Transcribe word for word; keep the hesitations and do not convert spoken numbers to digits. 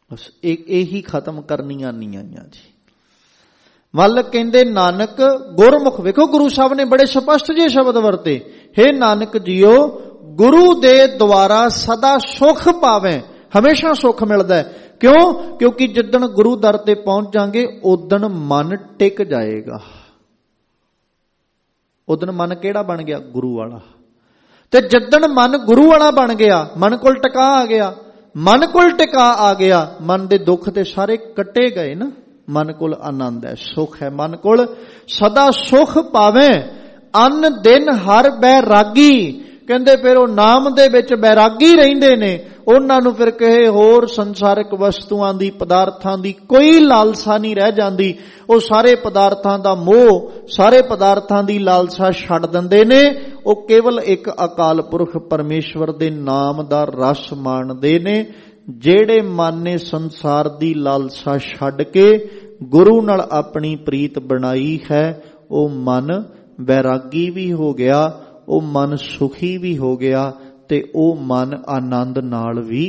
बस यही खत्म करनियां नहीं आईयां जी। मल कहंदे नानक गुरमुख, वेखो गुरु साहब ने बड़े स्पष्ट जे शब्द वरते, हे नानक जियो गुरु दे द्वारा सदा सुख पावे, हमेशा सुख मिलदा है। क्यों? क्योंकि जिदन गुरु दर ते पहुंच जाएंगे उदन मन टिक जाएगा। उदन मन केड़ा बन गया? गुरु वाला। ते जिदन मन गुरु वाला बन गया, मन कोल टिका आ गया, मन कोल टिका आ गया, मन दे दुख ते सारे कटे गए ना। मन कोल आनंद है, सुख है, मन कोल सदा सुख पावे। अन दिन हर बैरागी, कहंदे फिर वो नाम दे विच बैरागी रहिंदे ने। उन्हां नूं फिर कहे होर संसारिक वस्तुआं दी, पदार्थां दी कोई लालसा नहीं रह जांदी। वो सारे पदार्थां दा मोह, सारे पदार्थां दी लालसा छड्ड दिंदे ने। वो केवल एक अकाल पुरख परमेश्वर दे नाम दा रस माणदे ने। जेड़े मन ने संसार दी लालसा छड्ड के गुरु नाल अपनी प्रीत बनाई है, वो मन बैरागी भी हो गया, वो मन सुखी भी हो गया, ते वो मन आनंद नाल भी